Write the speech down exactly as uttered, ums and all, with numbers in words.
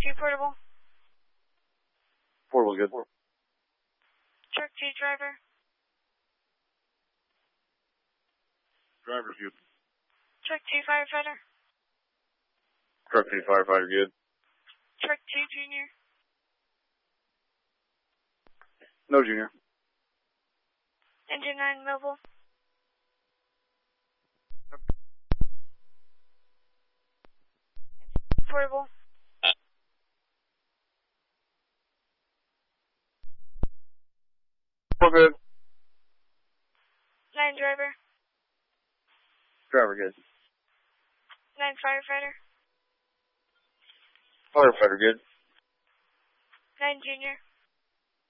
two portable. Portable good. Truck two driver. Driver's good. Truck two firefighter. Truck two firefighter good. Truck two junior. No junior. Engine nine mobile. Portable. All good. Nine driver. Driver good. Nine firefighter. Firefighter good. Nine junior.